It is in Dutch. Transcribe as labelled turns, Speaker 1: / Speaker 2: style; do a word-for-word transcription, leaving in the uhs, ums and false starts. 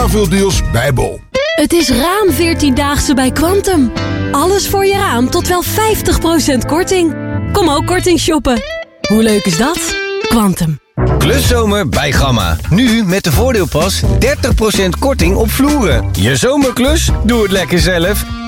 Speaker 1: aanvuldeals bij Bol.
Speaker 2: Het is raam veertiendaagse bij Quantum. Alles voor je raam tot wel vijftig procent korting. Kom ook korting shoppen. Hoe leuk is dat? Quantum.
Speaker 3: Kluszomer bij Gamma. Nu met de voordeelpas dertig procent korting op vloeren. Je zomerklus? Doe het lekker zelf.